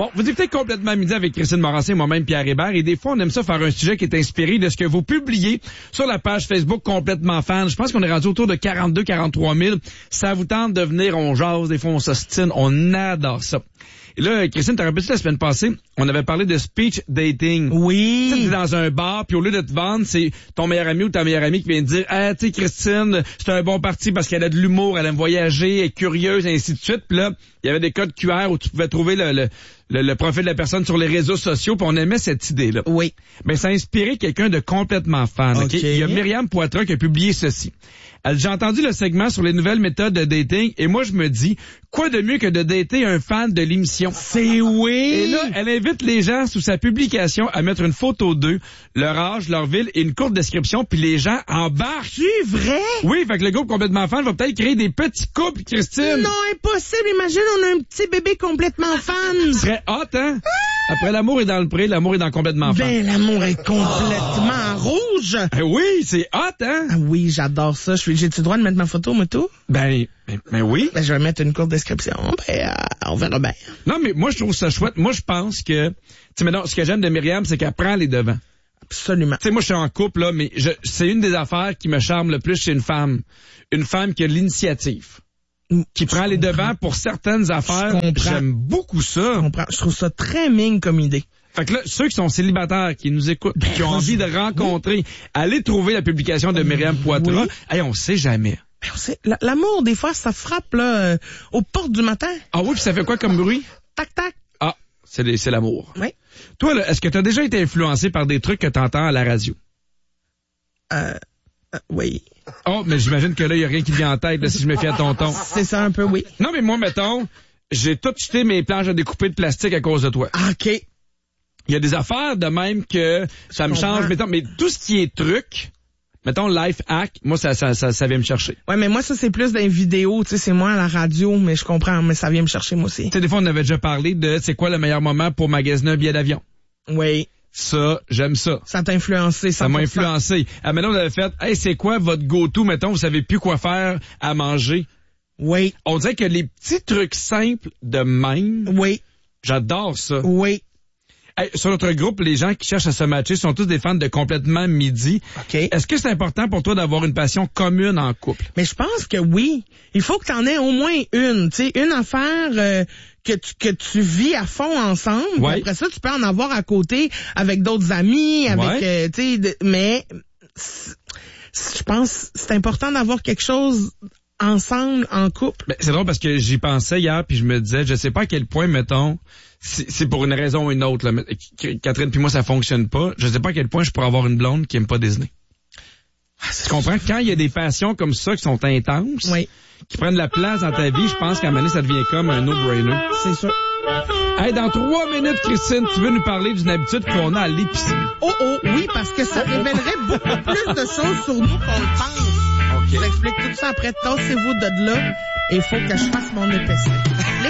Bon, vous écoutez Complètement Midi avec Christine Morancy et moi-même Pierre Hébert. Et des fois, on aime ça faire un sujet qui est inspiré de ce que vous publiez sur la page Facebook Complètement Fan. Je pense qu'on est rendu autour de 43 000. Ça vous tente de venir, on jase, des fois on s'ostine, on adore ça. Et là, Christine, t'as rappelé la semaine passée, on avait parlé de speech dating. Oui. Tu sais, t'es dans un bar, puis au lieu de te vendre, c'est ton meilleur ami ou ta meilleure amie qui vient te dire « Ah, tu sais, Christine, c'est un bon parti parce qu'elle a de l'humour, elle aime voyager, elle est curieuse, et ainsi de suite. » Puis là, il y avait des codes QR où tu pouvais trouver le profil de la personne sur les réseaux sociaux, puis on aimait cette idée-là. Oui. Ben, ça a inspiré quelqu'un de complètement fan. OK. Il y a Myriam Poitras qui a publié ceci. J'ai entendu le segment sur les nouvelles méthodes de dating et moi je me dis, quoi de mieux que de dater un fan de l'émission? C'est oui! Et là, elle invite les gens sous sa publication à mettre une photo d'eux, leur âge, leur ville et une courte description, puis les gens embarquent. C'est vrai? Oui, fait que le groupe Complètement Fan va peut-être créer des petits couples, Christine. Non, impossible! Imagine, on a un petit bébé complètement fan! Ce serait hot, hein? Après l'amour est dans le pré, l'amour est dans Complètement Fan. Ben, l'amour est complètement rouge! Oui, c'est hot, hein? Ah oui, j'adore ça. J'ai-tu le droit de mettre ma photo, moi, tout? Ben oui. Ben, je vais mettre une courte description. Ben, on verra bien. Non, mais moi, je trouve ça chouette. Moi, je pense que, tu sais, maintenant, ce que j'aime de Myriam, c'est qu'elle prend les devants. Absolument. Tu sais, moi, je suis en couple, là, mais c'est une des affaires qui me charme le plus chez une femme. Une femme qui a l'initiative. Qui prend les devants pour certaines affaires. J'aime beaucoup ça. Je trouve ça très mignon comme idée. Fait que là, ceux qui sont célibataires, qui nous écoutent, qui ont envie de rencontrer, allez trouver la publication de Myriam Poitras. Oui. Hey, on sait jamais. L'amour, des fois, ça frappe là aux portes du matin. Ah oui, puis ça fait quoi comme bruit? Tac, tac. Ah, c'est l'amour. Oui. Toi, là, est-ce que tu as déjà été influencé par des trucs que tu entends à la radio? Oui. Oh, mais j'imagine que là, il n'y a rien qui vient en tête là, si je me fie à ton ton. C'est ça un peu, oui. Non, mais moi, mettons, j'ai tout jeté mes planches à découper de plastique à cause de toi. OK. Il y a des affaires de même que ça me change, mettons, mais tout ce qui est truc, mettons life hack, moi ça vient me chercher. Ouais, mais moi ça c'est plus dans les vidéos, tu sais, c'est moi à la radio, mais je comprends, mais ça vient me chercher moi aussi. Tu sais, des fois on avait déjà parlé de c'est quoi le meilleur moment pour magasiner un billet d'avion. Oui. Ça, j'aime ça. Ça t'a influencé, ça m'a influencé. Ah, maintenant on avait fait, hey, c'est quoi votre go-to, mettons, vous savez plus quoi faire à manger. Oui. On dirait que les petits trucs simples de même. Oui. J'adore ça. Oui. Hey, sur notre groupe, les gens qui cherchent à se matcher sont tous des fans de Complètement Midi. OK. Est-ce que c'est important pour toi d'avoir une passion commune en couple? Mais je pense que oui. Il faut que tu en aies au moins une. Tu sais, une affaire que tu vis à fond ensemble. Ouais. Après ça, tu peux en avoir à côté avec d'autres amis, avec tu sais, mais je pense que c'est important d'avoir quelque chose ensemble en couple. Ben, c'est drôle parce que j'y pensais hier puis je me disais, je sais pas à quel point, mettons, c'est pour une raison ou une autre. Là, Catherine puis moi, ça fonctionne pas. Je sais pas à quel point je pourrais avoir une blonde qui aime pas Disney. Tu comprends? Quand il y a des passions comme ça qui sont intenses, oui, qui prennent la place dans ta vie, je pense qu'à un moment donné, ça devient comme un no-brainer. C'est sûr. Hey, dans 3 minutes, Christine, tu veux nous parler d'une habitude qu'on a à l'épicerie. Oh, oui, parce que ça révélerait beaucoup plus de choses sur nous qu'on le pense. Okay. Je vous explique tout ça après. Tassez-vous de là et il faut que je fasse mon épaisseur.